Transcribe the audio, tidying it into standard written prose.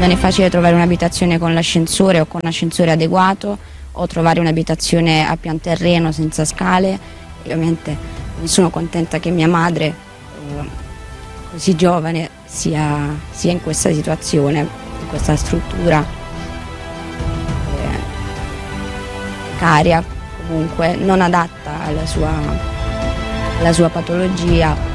Non è facile trovare un'abitazione con l'ascensore o con un ascensore adeguato, o trovare un'abitazione a pian terreno senza scale. E ovviamente non sono contenta che mia madre, così giovane, sia in questa situazione, in questa struttura precaria, comunque non adatta alla sua patologia.